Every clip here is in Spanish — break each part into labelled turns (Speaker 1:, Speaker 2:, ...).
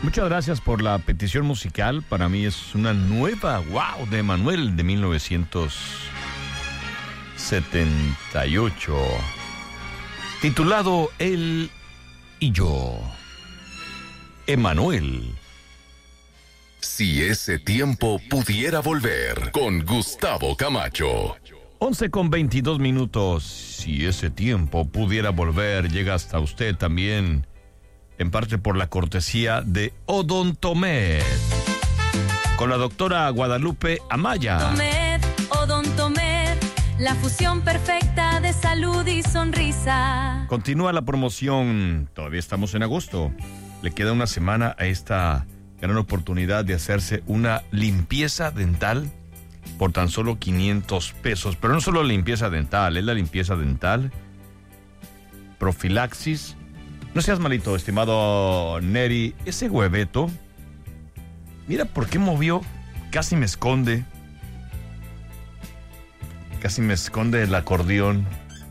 Speaker 1: Muchas gracias por la petición musical. Para mí es una nueva, wow, de Emanuel de 1978. Titulado Él y yo. Emanuel.
Speaker 2: Si ese tiempo pudiera volver, con Gustavo Camacho.
Speaker 1: 11:22. Si ese tiempo pudiera volver, llega hasta usted también, en parte por la cortesía de Odontomed, con la doctora Guadalupe Amaya.
Speaker 3: Odontomed, la fusión perfecta de salud y sonrisa.
Speaker 1: Continúa la promoción, todavía estamos en agosto. Le queda una semana a esta gran oportunidad de hacerse una limpieza dental por tan solo 500 pesos. Pero no solo limpieza dental, es la limpieza dental, profilaxis. No seas malito, estimado Neri. Ese hueveto, mira por qué movió. Casi me esconde el acordeón.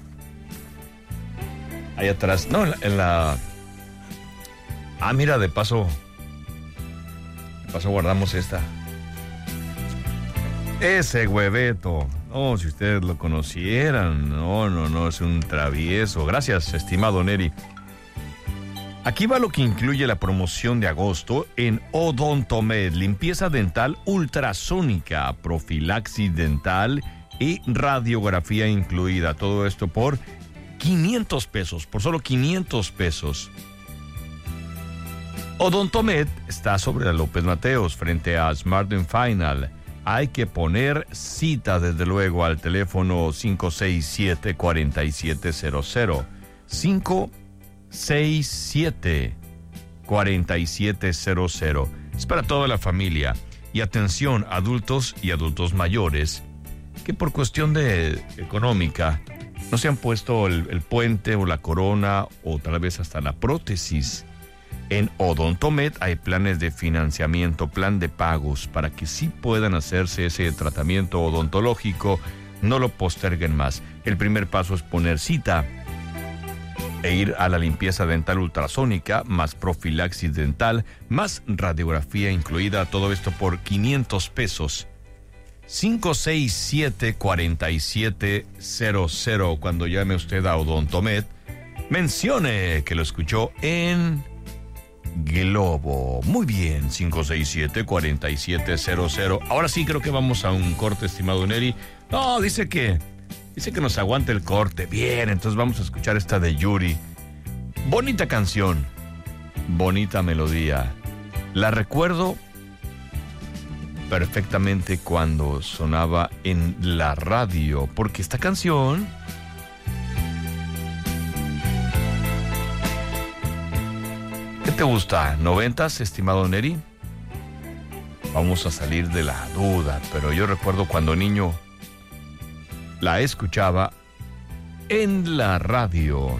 Speaker 1: Ahí atrás. No, en la... Ah, mira, de paso guardamos esta. Ese hueveto. Oh, si ustedes lo conocieran. No, es un travieso. Gracias, estimado Neri. Aquí va lo que incluye la promoción de agosto en Odontomed: limpieza dental ultrasónica, profilaxis dental y radiografía incluida. Todo esto por 500 pesos, por solo 500 pesos. Odontomed está sobre la López Mateos, frente a Smart & Final. Hay que poner cita, desde luego, al teléfono 567-4700. 567-4700. Es para toda la familia. Y atención, adultos y adultos mayores que por cuestión de económica no se han puesto el puente o la corona o tal vez hasta la prótesis. En Odontomed hay planes de financiamiento, plan de pagos, para que sí puedan hacerse ese tratamiento odontológico. No lo posterguen más. El primer paso es poner cita e ir a la limpieza dental ultrasónica, más profilaxis dental, más radiografía incluida. Todo esto por 500 pesos. 567-4700. Cuando llame usted a Odontomed, mencione que lo escuchó en Globo. Muy bien, 567-4700. Ahora sí creo que vamos a un corte, estimado Neri. No, dice que nos aguante el corte. Bien, entonces vamos a escuchar esta de Yuri. Bonita canción, bonita melodía. La recuerdo perfectamente cuando sonaba en la radio, porque esta canción... ¿Qué te gusta? ¿90s, estimado Neri? Vamos a salir de la duda, pero yo recuerdo cuando niño la escuchaba en la radio.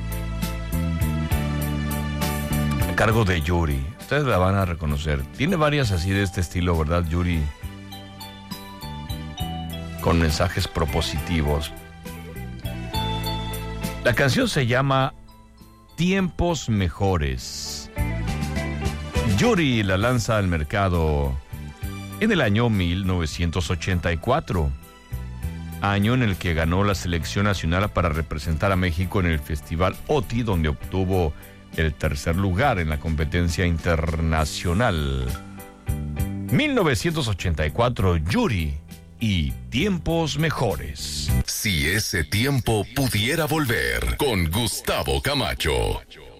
Speaker 1: A cargo de Yuri. Ustedes la van a reconocer. Tiene varias así de este estilo, ¿verdad, Yuri? Con mensajes propositivos. La canción se llama Tiempos Mejores. Yuri la lanza al mercado en el año 1984, año en el que ganó la selección nacional para representar a México en el Festival OTI, donde obtuvo el tercer lugar en la competencia internacional. 1984, Yuri y Tiempos Mejores.
Speaker 2: Si ese tiempo pudiera volver, con Gustavo Camacho.